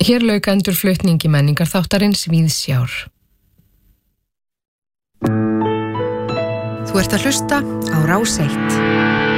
Hér lauk endurflutningi menningarþáttarins Víðsjár. Þú ert að hlusta á Rás 1.